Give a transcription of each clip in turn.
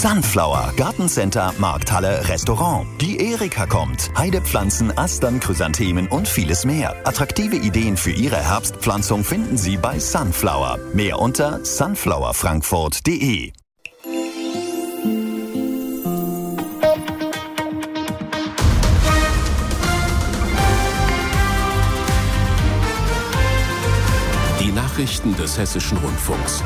Sunflower, Gartencenter, Markthalle, Restaurant. Die Erika kommt. Heidepflanzen, Astern, Chrysanthemen und vieles mehr. Attraktive Ideen für Ihre Herbstpflanzung finden Sie bei Sunflower. Mehr unter sunflowerfrankfurt.de. Die Nachrichten des Hessischen Rundfunks.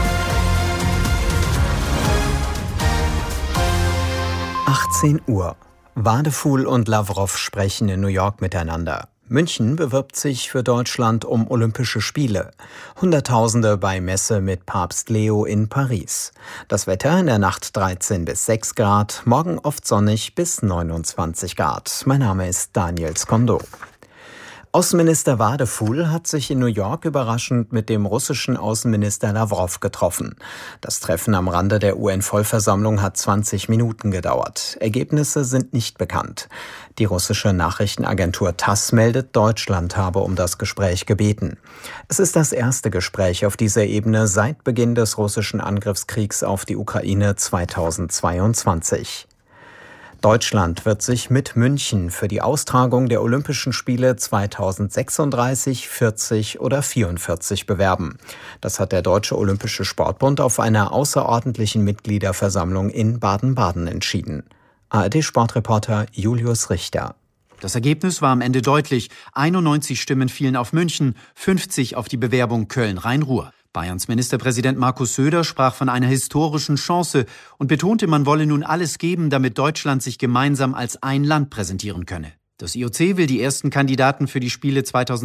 Uhr. Wadefuhl und Lavrov sprechen in New York miteinander. München bewirbt sich für Deutschland um Olympische Spiele. Hunderttausende bei Messe mit Papst Leo in Paris. Das Wetter in der Nacht 13 bis 6 Grad, morgen oft sonnig bis 29 Grad. Mein Name ist Daniel Skondo. Außenminister Wadefuhl hat sich in New York überraschend mit dem russischen Außenminister Lavrov getroffen. Das Treffen am Rande der UN-Vollversammlung hat 20 Minuten gedauert. Ergebnisse sind nicht bekannt. Die russische Nachrichtenagentur TASS meldet, Deutschland habe um das Gespräch gebeten. Es ist das erste Gespräch auf dieser Ebene seit Beginn des russischen Angriffskriegs auf die Ukraine 2022. Deutschland wird sich mit München für die Austragung der Olympischen Spiele 2036, 40 oder 44 bewerben. Das hat der Deutsche Olympische Sportbund auf einer außerordentlichen Mitgliederversammlung in Baden-Baden entschieden. ARD-Sportreporter Julius Richter. Das Ergebnis war am Ende deutlich. 91 Stimmen fielen auf München, 50 auf die Bewerbung Köln-Rhein-Ruhr. Bayerns Ministerpräsident Markus Söder sprach von einer historischen Chance und betonte, man wolle nun alles geben, damit Deutschland sich gemeinsam als ein Land präsentieren könne. Das IOC will die ersten Kandidaten für die Spiele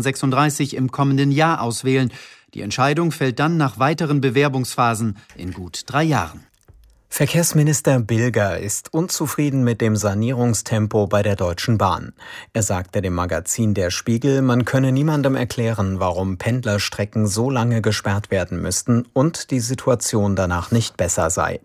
2036 im kommenden Jahr auswählen. Die Entscheidung fällt dann nach weiteren Bewerbungsphasen in gut 3 Jahren. Verkehrsminister Bilger ist unzufrieden mit dem Sanierungstempo bei der Deutschen Bahn. Er sagte dem Magazin Der Spiegel, man könne niemandem erklären, warum Pendlerstrecken so lange gesperrt werden müssten und die Situation danach nicht besser sei.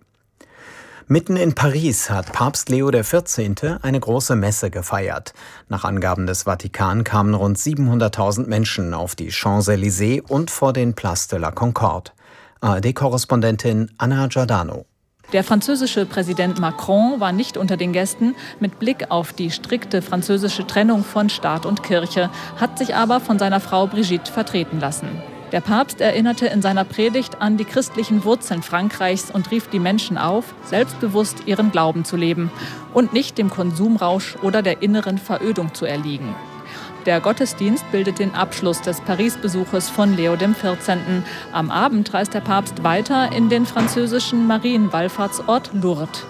Mitten in Paris hat Papst Leo XIV. Eine große Messe gefeiert. Nach Angaben des Vatikan kamen rund 700.000 Menschen auf die Champs-Élysées und vor den Place de la Concorde. ARD-Korrespondentin Anna Giordano. Der französische Präsident Macron war nicht unter den Gästen. Mit Blick auf die strikte französische Trennung von Staat und Kirche, hat sich aber von seiner Frau Brigitte vertreten lassen. Der Papst erinnerte in seiner Predigt an die christlichen Wurzeln Frankreichs und rief die Menschen auf, selbstbewusst ihren Glauben zu leben und nicht dem Konsumrausch oder der inneren Verödung zu erliegen. Der Gottesdienst bildet den Abschluss des Paris-Besuches von Leo XIV. Am Abend reist der Papst weiter in den französischen Marienwallfahrtsort Lourdes.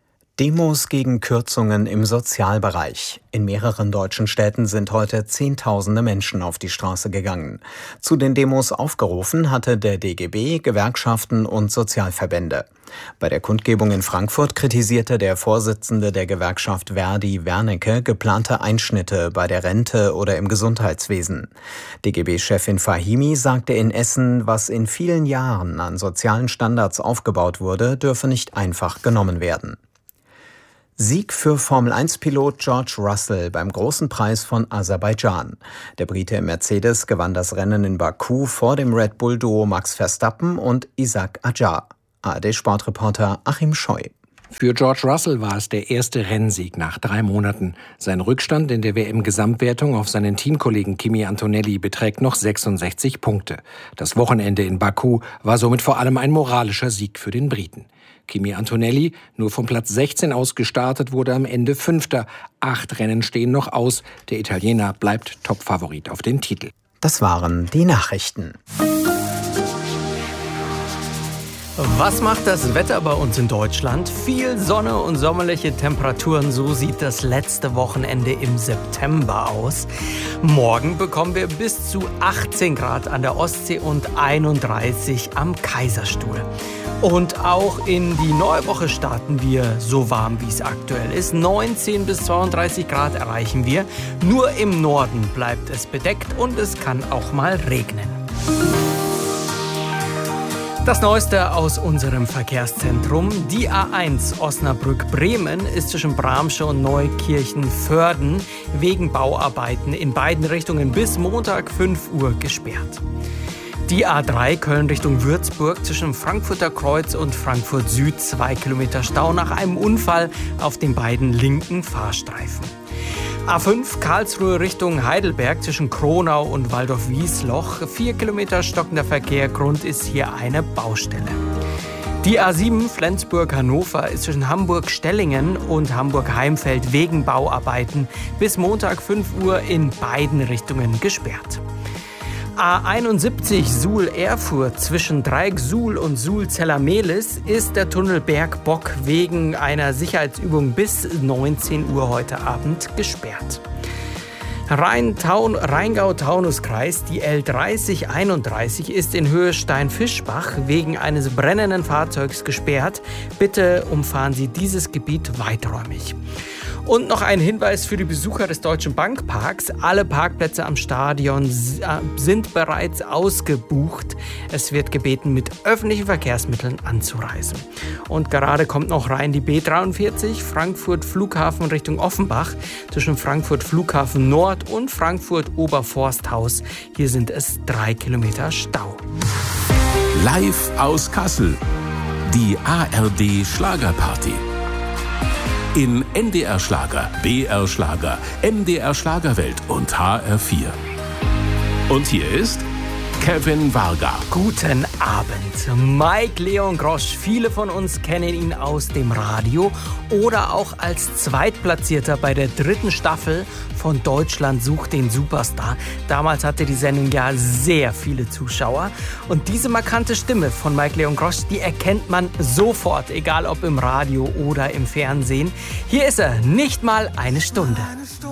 Demos gegen Kürzungen im Sozialbereich. In mehreren deutschen Städten sind heute Zehntausende Menschen auf die Straße gegangen. Zu den Demos aufgerufen hatte der DGB, Gewerkschaften und Sozialverbände. Bei der Kundgebung in Frankfurt kritisierte der Vorsitzende der Gewerkschaft Verdi, Wernicke, geplante Einschnitte bei der Rente oder im Gesundheitswesen. DGB-Chefin Fahimi sagte in Essen, was in vielen Jahren an sozialen Standards aufgebaut wurde, dürfe nicht einfach genommen werden. Sieg für Formel-1-Pilot George Russell beim Großen Preis von Aserbaidschan. Der Brite im Mercedes gewann das Rennen in Baku vor dem Red Bull-Duo Max Verstappen und Isaac Adjar. ARD-Sportreporter Achim Scheu. Für George Russell war es der erste Rennsieg nach 3 Monaten. Sein Rückstand in der WM-Gesamtwertung auf seinen Teamkollegen Kimi Antonelli beträgt noch 66 Punkte. Das Wochenende in Baku war somit vor allem ein moralischer Sieg für den Briten. Kimi Antonelli, nur vom Platz 16 aus gestartet, wurde am Ende 5. 8 Rennen stehen noch aus. Der Italiener bleibt Topfavorit auf den Titel. Das waren die Nachrichten. Was macht das Wetter bei uns in Deutschland? Viel Sonne und sommerliche Temperaturen, so sieht das letzte Wochenende im September aus. Morgen bekommen wir bis zu 18 Grad an der Ostsee und 31 am Kaiserstuhl. Und auch in die neue Woche starten wir so warm, wie es aktuell ist. 19 bis 32 Grad erreichen wir. Nur im Norden bleibt es bedeckt und es kann auch mal regnen. Das Neueste aus unserem Verkehrszentrum. Die A1 Osnabrück-Bremen ist zwischen Bramsche und Neukirchen-Vörden wegen Bauarbeiten in beiden Richtungen bis Montag 5 Uhr gesperrt. Die A3 Köln Richtung Würzburg zwischen Frankfurter Kreuz und Frankfurt Süd 2 Kilometer Stau nach einem Unfall auf den beiden linken Fahrstreifen. A5 Karlsruhe Richtung Heidelberg zwischen Kronau und Waldorf-Wiesloch 4 Kilometer stockender Verkehr. Grund ist hier eine Baustelle. Die A7 Flensburg-Hannover ist zwischen Hamburg-Stellingen und Hamburg-Heimfeld wegen Bauarbeiten bis Montag 5 Uhr in beiden Richtungen gesperrt. A71 Suhl-Erfurt zwischen Dreieck Suhl und Suhl-Zellermehlis ist der Tunnel Bergbock wegen einer Sicherheitsübung bis 19 Uhr heute Abend gesperrt. Rheingau-Taunus-Kreis, die L3031 ist in Höhe Steinfischbach wegen eines brennenden Fahrzeugs gesperrt. Bitte umfahren Sie dieses Gebiet weiträumig. Und noch ein Hinweis für die Besucher des Deutschen Bankparks. Alle Parkplätze am Stadion sind bereits ausgebucht. Es wird gebeten, mit öffentlichen Verkehrsmitteln anzureisen. Und gerade kommt noch rein die B43, Frankfurt Flughafen Richtung Offenbach, zwischen Frankfurt Flughafen Nord und Frankfurt Oberforsthaus. Hier sind es 3 Kilometer Stau. Live aus Kassel. Die ARD Schlagerparty. In NDR Schlager, BR Schlager, MDR Schlagerwelt und HR4. Und hier ist Kevin Varga. Guten Abend. Mike Leon Grosch. Viele von uns kennen ihn aus dem Radio oder auch als Zweitplatzierter bei der 3. Staffel von Deutschland sucht den Superstar. Damals hatte die Sendung ja sehr viele Zuschauer. Und diese markante Stimme von Mike Leon Grosch, die erkennt man sofort, egal ob im Radio oder im Fernsehen. Hier ist er, nicht mal eine Stunde.